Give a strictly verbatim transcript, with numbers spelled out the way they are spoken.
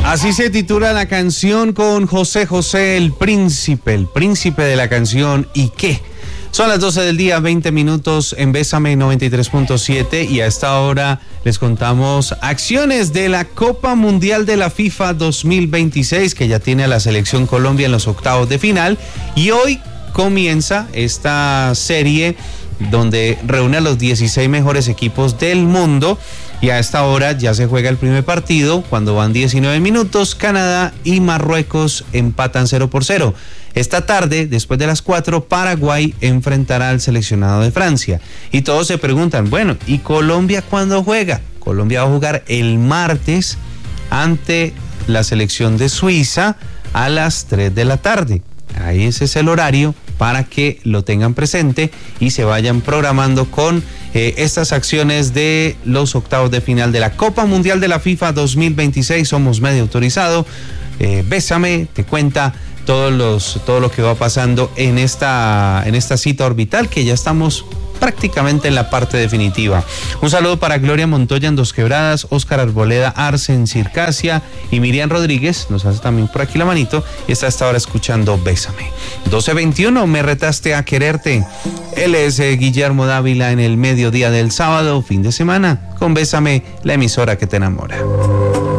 Así se titula la canción con José José, el príncipe, el príncipe de la canción. ¿Y qué? Son las doce del día, veinte minutos en Bésame noventa y tres punto siete y a esta hora les contamos acciones de la Copa Mundial de la FIFA dos mil veintiséis, que ya tiene a la selección Colombia en los octavos de final, y hoy comienza esta serie donde reúne a los dieciséis mejores equipos del mundo, y a esta hora ya se juega el primer partido. Cuando van diecinueve minutos, Canadá y Marruecos empatan cero por cero. Esta tarde, después de las cuatro, Paraguay enfrentará al seleccionado de Francia. Y todos se preguntan, bueno, ¿y Colombia cuándo juega? Colombia va a jugar el martes ante la selección de Suiza a las tres de la tarde. Ahí ese es el horario para que lo tengan presente y se vayan programando con eh, estas acciones de los octavos de final de la Copa Mundial de la FIFA dos mil veintiséis. Somos medio autorizado. Eh, Bésame te cuenta todos los, todo lo que va pasando en esta, en esta cita orbital, que ya estamos prácticamente en la parte definitiva. Un saludo para Gloria Montoya en Dos Quebradas, Óscar Arboleda Arce en Circasia y Miriam Rodríguez, nos hace también por aquí la manito, y está hasta ahora escuchando Bésame. doce veintiuno, me retaste a quererte. Él es eh, Guillermo Dávila en el mediodía del sábado, fin de semana, con Bésame, la emisora que te enamora.